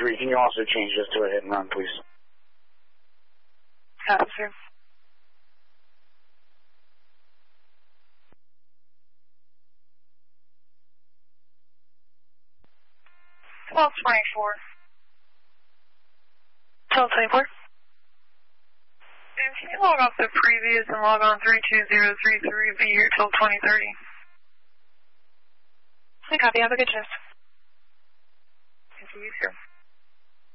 23. Can you also change this to a hit and run, please? Copy, sir. 1224. 1224. And can you log off the previous and log on 32033, be here till 2030? I copy. Have a good shift. Thank you, sir.